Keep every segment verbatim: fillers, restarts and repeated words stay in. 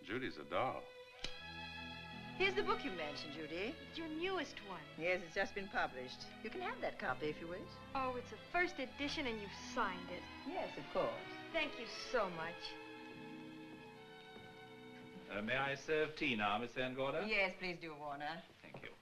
Judy's a doll. Here's the book you mentioned, Judy. It's your newest one. Yes, it's just been published. You can have that copy if you wish. Oh, it's a first edition and you've signed it. Yes, of course. Thank you so much. Uh, may I serve tea now, Miss Van Gorder? Yes, please do, Warner. Thank you.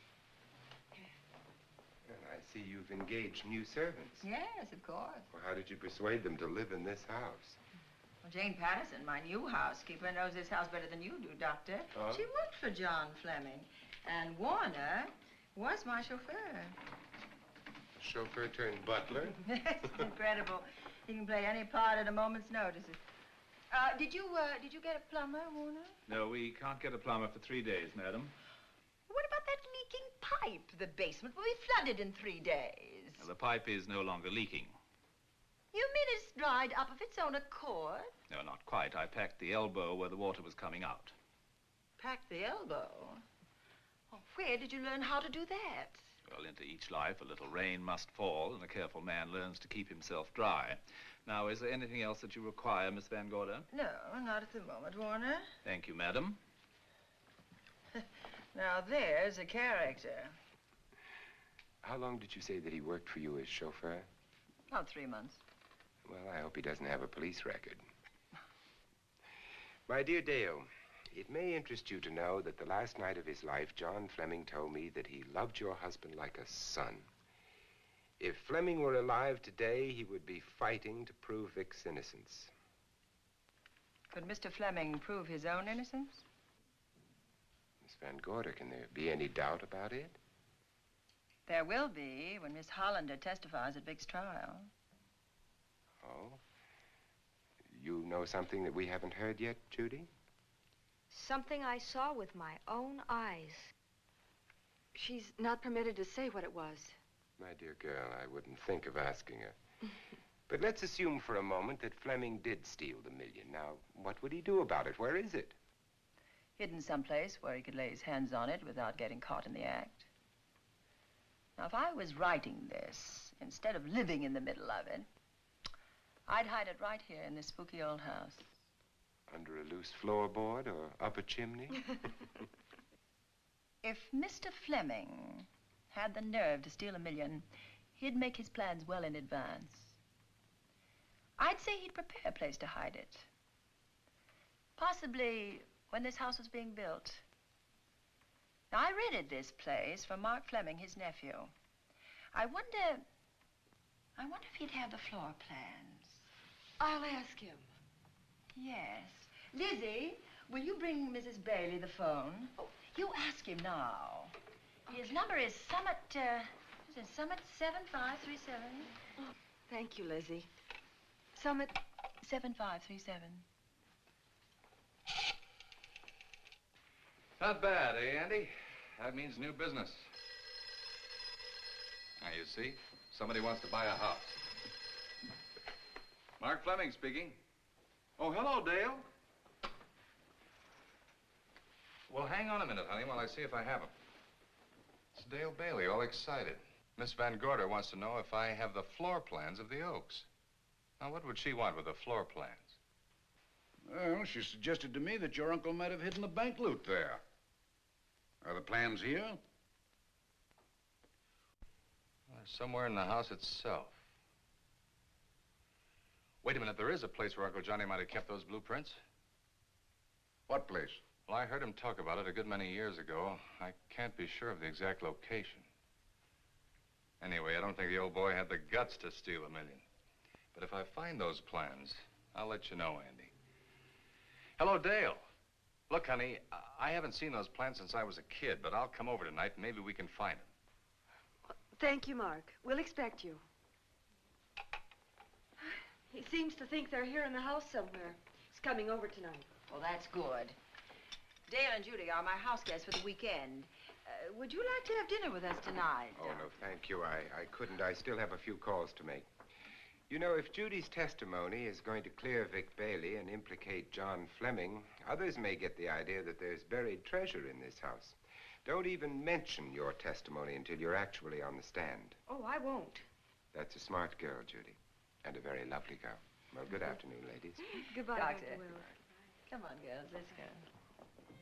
Well, I see you've engaged new servants. Yes, of course. Well, how did you persuade them to live in this house? Well, Jane Patterson, my new housekeeper, knows this house better than you do, Doctor. Oh? She worked for John Fleming. And Warner was my chauffeur. Chauffeur turned butler? It's incredible. He can play any part at a moment's notice. Uh, did you, uh, did you get a plumber, Warner? No, we can't get a plumber for three days, madam. What about that leaking pipe? The basement will be flooded in three days. Well, the pipe is no longer leaking. You mean it's dried up of its own accord? No, not quite. I packed the elbow where the water was coming out. Packed the elbow? Well, where did you learn how to do that? Well, into each life, a little rain must fall, and a careful man learns to keep himself dry. Now, is there anything else that you require, Miss Van Gorder? No, not at the moment, Warner. Thank you, madam. Now, there's a character. How long did you say that he worked for you as chauffeur? About three months. Well, I hope he doesn't have a police record. My dear Dale, it may interest you to know that the last night of his life, John Fleming told me that he loved your husband like a son. If Fleming were alive today, he would be fighting to prove Vic's innocence. Could Mister Fleming prove his own innocence? Miss Van Gorder, can there be any doubt about it? There will be when Miss Hollander testifies at Vic's trial. Oh? You know something that we haven't heard yet, Judy? Something I saw with my own eyes. She's not permitted to say what it was. My dear girl, I wouldn't think of asking her. But let's assume for a moment that Fleming did steal the million. Now, what would he do about it? Where is it? Hidden someplace where he could lay his hands on it without getting caught in the act. Now, if I was writing this, instead of living in the middle of it, I'd hide it right here in this spooky old house. Under a loose floorboard or up a chimney? If Mister Fleming had the nerve to steal a million, he'd make his plans well in advance. I'd say he'd prepare a place to hide it. Possibly when this house was being built. Now, I rented this place from Mark Fleming, his nephew. I wonder, I wonder if he'd have the floor plans. I'll ask him. Yes. Lizzie, will you bring Missus Bailey the phone? Oh, you ask him now. Okay. His number is Summit, uh, is it Summit seven five three seven? Oh, thank you, Lizzie. Summit seven five three seven. Not bad, eh, Andy? That means new business. Now, you see, somebody wants to buy a house. Mark Fleming speaking. Oh, hello, Dale. Well, hang on a minute, honey, while I see if I have him. It's Dale Bailey, all excited. Miss Van Gorder wants to know if I have the floor plans of the Oaks. Now, what would she want with the floor plans? Well, she suggested to me that your uncle might have hidden the bank loot there. Are the plans here? Well, somewhere in the house itself. Wait a minute, there is a place where Uncle Johnny might have kept those blueprints. What place? Well, I heard him talk about it a good many years ago. I can't be sure of the exact location. Anyway, I don't think the old boy had the guts to steal a million. But if I find those plans, I'll let you know, Andy. Hello, Dale. Look, honey, I haven't seen those plans since I was a kid, but I'll come over tonight and maybe we can find them. Thank you, Mark. We'll expect you. He seems to think they're here in the house somewhere. He's coming over tonight. Well, that's good. Dale and Judy are my house guests for the weekend. Uh, would you like to have dinner with us tonight? Oh, no, thank you. I, I couldn't. I still have a few calls to make. You know, if Judy's testimony is going to clear Vic Bailey and implicate John Fleming, others may get the idea that there's buried treasure in this house. Don't even mention your testimony until you're actually on the stand. Oh, I won't. That's a smart girl, Judy. And a very lovely girl. Well, good afternoon, ladies. Goodbye, Doctor. Doctor Will. Come on, girls, let's go.